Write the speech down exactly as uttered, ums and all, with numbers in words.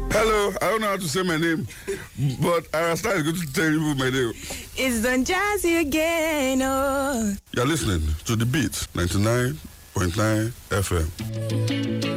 Hello, I don't know how to say my name, but Arasta is going to tell you my name. It's Don Jazzy again, oh. You're listening to The Beat, ninety-nine point nine F M.